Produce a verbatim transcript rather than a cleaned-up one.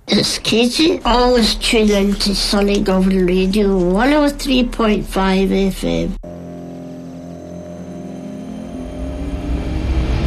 It's Katie. Always tune in to Sunny Govan Radio one oh three point five F M.